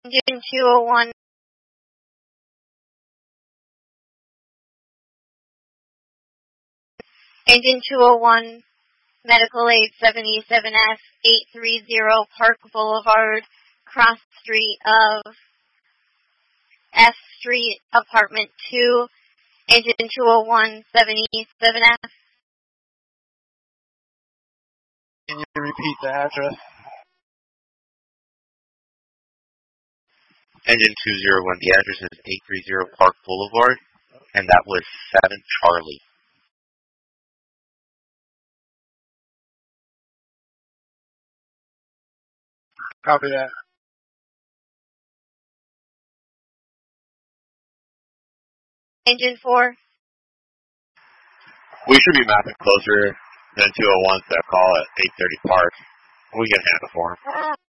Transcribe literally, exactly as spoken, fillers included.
Engine two oh one. Engine two oh one, Medical Aid seventy-seven F eight three zero Park Boulevard, cross street of F Street, apartment two, engine two oh one, seventy-seven F. Can you repeat the address? Engine two oh one, the address is eight three zero Park Boulevard, and that was seven Charlie. Copy that. Engine four. We should be mapping closer than two oh one, so call it eight thirty Park. We can handle for him.